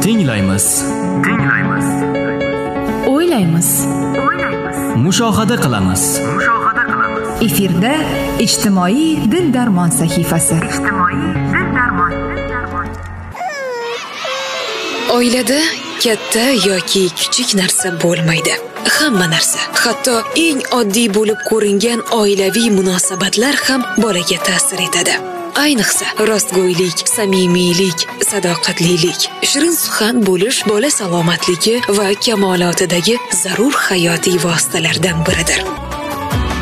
Tinglaymiz. O'ylaymiz. Mushohada qilamiz. Efirda ijtimoiy dil darmon sahifasi. Oilada katta yoki kichik narsa bo'lmaydi. Hamma narsa, hatto eng oddiy bo'lib ko'ringan oilaviy munosabatlar ham bolaga ta'sir etadi. Ayniqsa, rostgo'ylik, samimiylik, sadoqatlilik, shirin suxan bo'lish bola salomatligi va kamolotidagi zarur hayotiy vositalardan biridir.